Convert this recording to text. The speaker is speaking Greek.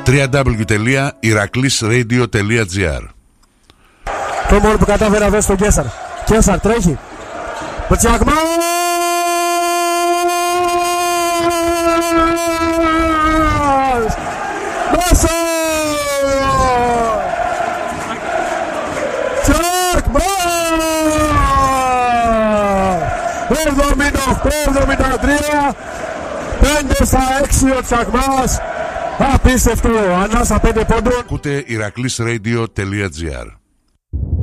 www.iraklisradio.gr. Το μόνο που κατάφερα εδώ στον Κέσσαρ. Κέσσαρ τρέχει. Μπουτσιάκμα! Μέσα! Τσακμά! 78-73. 5-6 ο Τσακμάς. Απίστευτο. Ανάσα 5 πόντων. Ακούτε iraklisradio.gr.